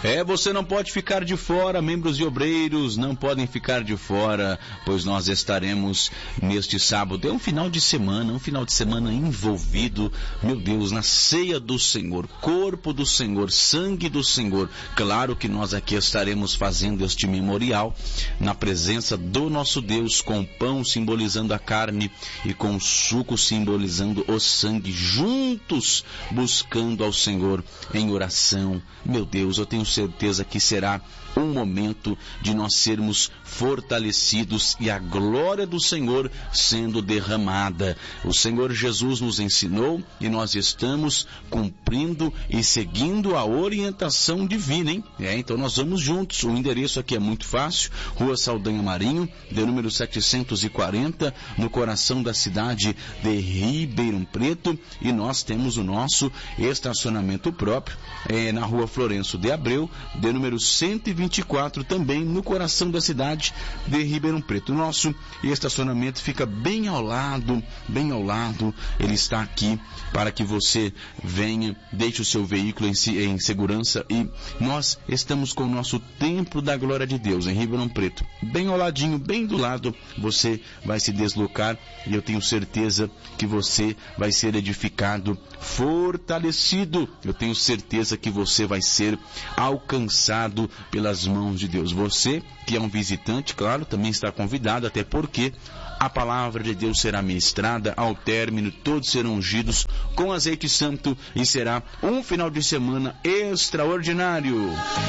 Você não pode ficar de fora, membros e obreiros não podem ficar de fora, pois nós estaremos neste sábado. É um final de semana envolvido, meu Deus, na ceia do Senhor, corpo do Senhor, sangue do Senhor. Claro que nós aqui estaremos fazendo este memorial na presença do nosso Deus, com o pão simbolizando a carne e com o suco simbolizando o sangue, juntos buscando ao Senhor em oração. Meu Deus, eu tenho certeza que será um momento de nós sermos fortalecidos e a glória do Senhor sendo derramada. O Senhor Jesus nos ensinou e nós estamos cumprindo e seguindo a orientação divina, hein? Então nós vamos juntos. O endereço aqui é muito fácil, Rua Saldanha Marinho, de número 740, no coração da cidade de Ribeirão Preto, e nós temos o nosso estacionamento próprio na Rua Florencio de Abreu, de número 124, também no coração da cidade de Ribeirão Preto. O nosso estacionamento fica bem ao lado, ele está aqui para que você venha, deixe o seu veículo em segurança, e nós estamos com o nosso Templo da Glória de Deus em Ribeirão Preto, bem ao ladinho, bem do lado. Você vai se deslocar e eu tenho certeza que você vai ser edificado, fortalecido. Eu tenho certeza que você vai ser alcançado pelas mãos de Deus. Você que é um visitante, claro, também está convidado, até porque a palavra de Deus será ministrada. Ao término, todos serão ungidos com azeite santo e será um final de semana extraordinário.